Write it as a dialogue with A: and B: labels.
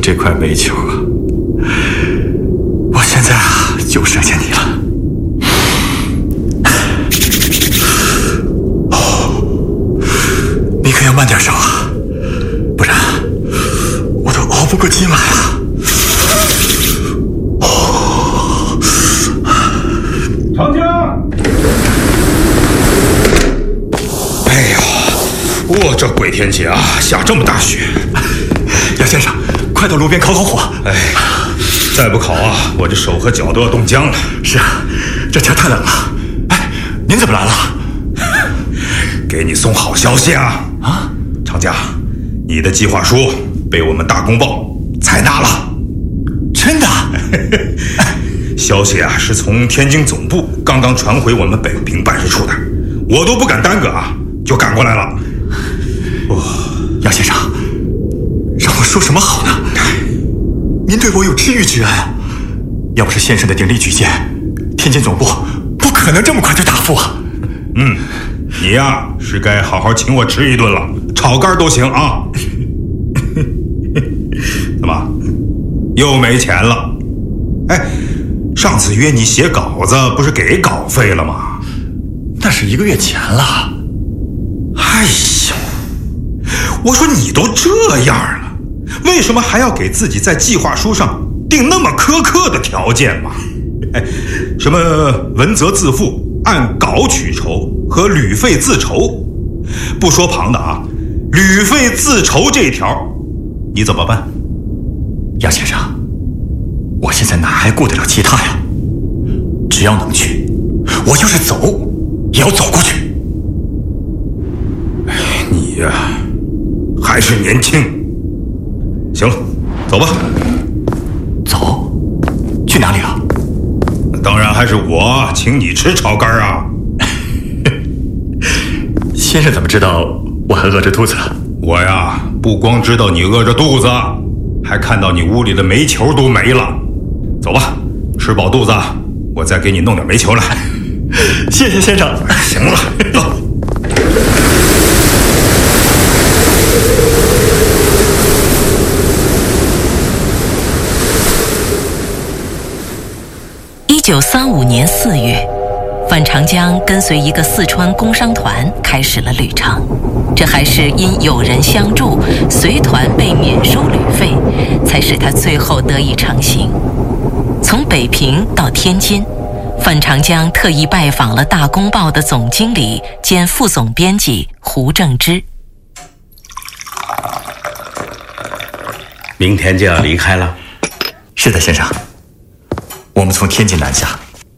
A: 这块煤球啊，我现在啊就剩下你了。你可要慢点烧啊，不然我都熬不过今晚啊。
B: 长江！
C: 哎呀，我这鬼天气啊，下这么大雪！
A: 杨先生，快到炉边烤火！
C: 哎，再不烤啊，我这手和脚都要冻僵了。
A: 是啊，这天太冷了。哎，您怎么来了？
C: 给你送好消息啊！
A: 啊，
C: 长家，你的计划书被我们大公报采纳了。
A: 真的？
C: 消息啊，是从天津总部刚刚传回我们北平办事处的，我都不敢耽搁啊，就赶过来了。
A: 杨先生，让我说什么好呢？您对我有知遇之恩啊！要不是先生的鼎力举荐，天津总部不可能这么快就答复啊。
C: 你呀，是该好好请我吃一顿了，炒肝都行啊。怎么，又没钱了？哎，上次约你写稿子，不是给稿费了吗？
A: 那是1个月前了。
C: 哎呀，我说你都这样了，为什么还要给自己在计划书上定那么苛刻的条件嘛？哎，什么文责自负、按稿取酬和旅费自筹，不说旁的啊，旅费自筹这一条，你怎么办？
A: 杨先生，我现在哪还顾得了其他呀？只要能去，我就是走也要走过去。
C: 你呀，还是年轻。行了，走吧。
A: 走？去哪里啊？
C: 当然还是我请你吃炒肝啊。
A: 先生怎么知道我还饿着肚子了？
C: 我呀，不光知道你饿着肚子，还看到你屋里的煤球都没了。走吧，吃饱肚子，我再给你弄点煤球来。
A: 谢谢先生。
C: 行了，走。
D: 1935年4月，范长江跟随一个四川工商团开始了旅程。这还是因有人相助，随团被免收旅费，才使他最后得以成行。从北平到天津，范长江特意拜访了《大公报》的总经理兼副总编辑胡正之。
E: 明天就要离开了。
A: 是的，先生，我们从天津南下，